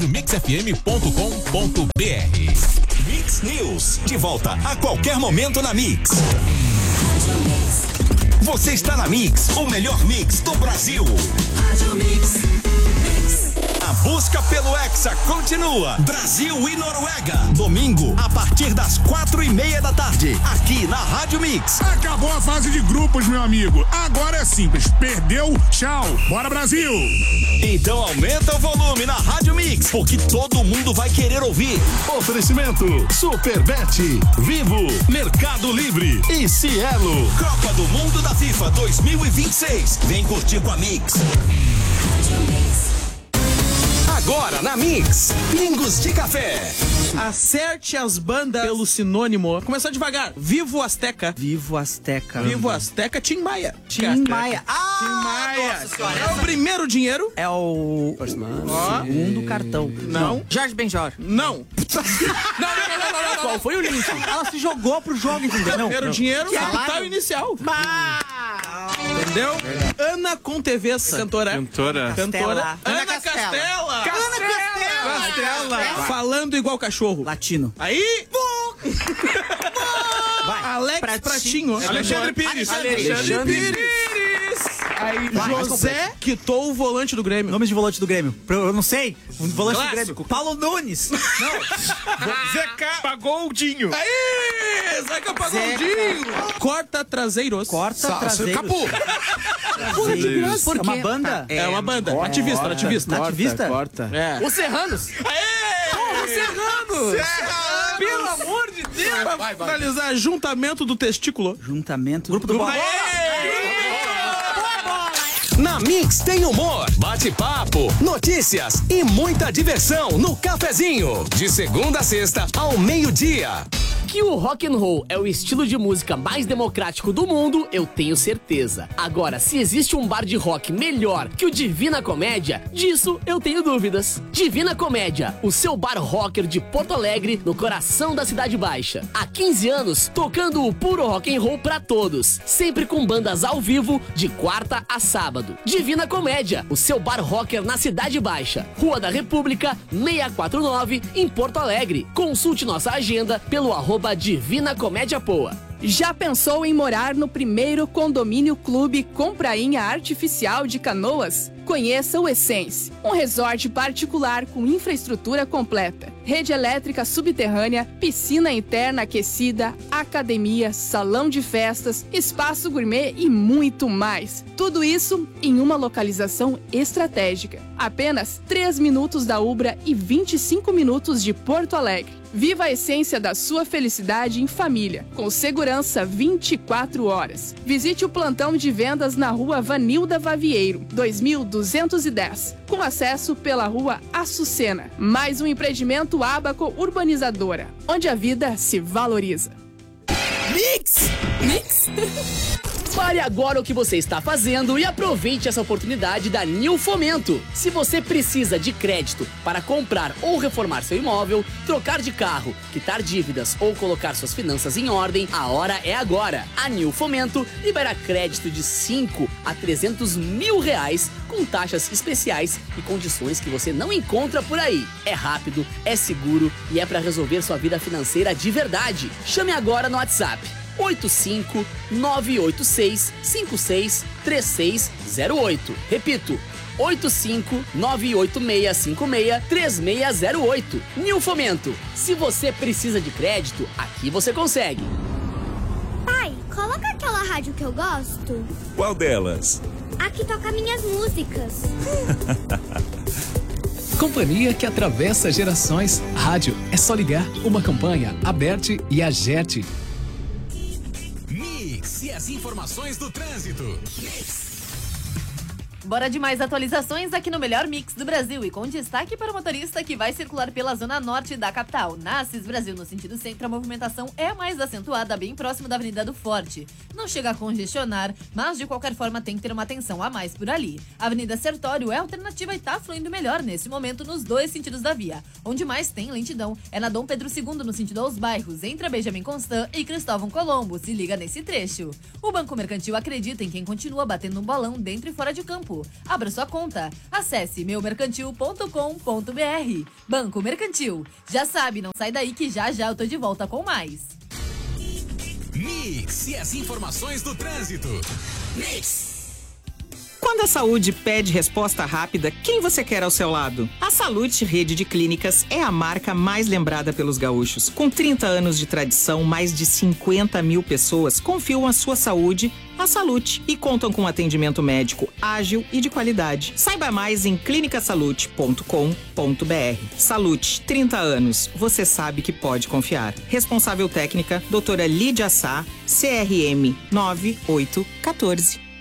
radiomixfm.com.br. Mix News, de volta a qualquer momento na Mix. Você está na Mix, o melhor mix do Brasil. A busca pelo Hexa continua. Brasil e Noruega. Domingo, a partir das 4:30 da tarde, aqui na Rádio Mix. Acabou a fase de grupos, meu amigo. Agora é simples. Perdeu, tchau. Bora, Brasil! Então aumenta o volume na Rádio Mix, porque todo mundo vai querer ouvir. Oferecimento Superbet, Vivo, Mercado Livre e Cielo. Copa do Mundo da FIFA 2026. Vem curtir com a Mix. Agora na Mix, Pingos de Café. Acerte as bandas pelo sinônimo. Começar devagar. Vivo Azteca. Vivo Azteca. Vivo Azteca, Tim Maia. Tim Maia. Tim Maia. Nossa senhora, É o primeiro dinheiro. É o segundo cartão. Não. Jorge Benjor. Não. Não. Qual foi o link? Ela se jogou pro jogo, entendeu? Primeiro dinheiro, capital inicial. Entendeu? Ana Contevessa. Cantora. Castela. Ana Castela. Castela. Falando igual cachorro. Latino. Aí. Vai. Alex Pratinho. Alexandre Pires. Alexandre Pires. Aí, José quitou o volante do Grêmio. Nome de volante do Grêmio. Eu não sei. O volante Clássico. do Grêmio. Paulo Nunes. Zeca Pagoldinho. Aí, Zeca Pagodinho. Corta traseiros. Corta traseiro. Capu. Por quê? É uma banda? É uma banda. Ativista. Nativista? É. Os Serranos. Aê! Os Serranos! Pelo amor de Deus! Vai finalizar, juntamento do testículo. Juntamento. Grupo do Bola. Na Mix tem humor, bate-papo, notícias e muita diversão no cafezinho. De segunda a sexta ao meio-dia. Que o rock and roll é o estilo de música mais democrático do mundo, eu tenho certeza. Agora, se existe um bar de rock melhor que o Divina Comédia, disso eu tenho dúvidas. Divina Comédia, o seu bar rocker de Porto Alegre, no coração da Cidade Baixa. Há 15 anos, tocando o puro rock and roll pra todos, sempre com bandas ao vivo, de quarta a sábado. Divina Comédia, o seu bar rocker na Cidade Baixa, Rua da República, 649, em Porto Alegre. Consulte nossa agenda pelo @Divina Comédia Poa. Já pensou em morar no primeiro condomínio clube com prainha artificial de Canoas? Conheça o Essence, um resort particular com infraestrutura completa, rede elétrica subterrânea, piscina interna aquecida, academia, salão de festas, espaço gourmet e muito mais. Tudo isso em uma localização estratégica. Apenas 3 minutos da Ubra e 25 minutos de Porto Alegre. Viva a essência da sua felicidade em família, com segurança 24 horas. Visite o plantão de vendas na rua Vanilda Vavieiro, 2210, com acesso pela rua Açucena. Mais um empreendimento Abaco Urbanizadora, onde a vida se valoriza. Mix! Pare agora o que você está fazendo e aproveite essa oportunidade da New Fomento. Se você precisa de crédito para comprar ou reformar seu imóvel, trocar de carro, quitar dívidas ou colocar suas finanças em ordem, a hora é agora. A New Fomento libera crédito de 5 a 300 mil reais com taxas especiais e condições que você não encontra por aí. É rápido, é seguro e é para resolver sua vida financeira de verdade. Chame agora no WhatsApp 85-986-563608. Repito, 85-986-563608. New Fomento. Se você precisa de crédito, aqui você consegue. Pai, coloca aquela rádio que eu gosto. Qual delas? A que toca minhas músicas. Companhia que atravessa gerações. Rádio é só ligar. Uma campanha, Aberte e Agerte. Mix e as informações do trânsito. Bora de mais atualizações aqui no melhor mix do Brasil e com destaque para o motorista que vai circular pela zona norte da capital. Na Assis Brasil, no sentido centro, a movimentação é mais acentuada, bem próximo da Avenida do Forte. Não chega a congestionar, mas de qualquer forma tem que ter uma atenção a mais por ali. A Avenida Sertório é alternativa e tá fluindo melhor nesse momento nos dois sentidos da via. Onde mais tem lentidão é na Dom Pedro II, no sentido aos bairros, entre a Benjamin Constant e Cristóvão Colombo. Se liga nesse trecho. O Banco Mercantil acredita em quem continua batendo um bolão dentro e fora de campo. Abra sua conta. Acesse meumercantil.com.br. Banco Mercantil. Já sabe, não sai daí que já eu tô de volta com mais. Mix e as informações do trânsito. Mix. Quando a saúde pede resposta rápida, quem você quer ao seu lado? A Salute Rede de Clínicas é a marca mais lembrada pelos gaúchos. Com 30 anos de tradição, mais de 50 mil pessoas confiam a sua saúde à Salute e contam com atendimento médico ágil e de qualidade. Saiba mais em clinicasalute.com.br. Salute, 30 anos. Você sabe que pode confiar. Responsável técnica, doutora Lídia Sá, CRM 9814.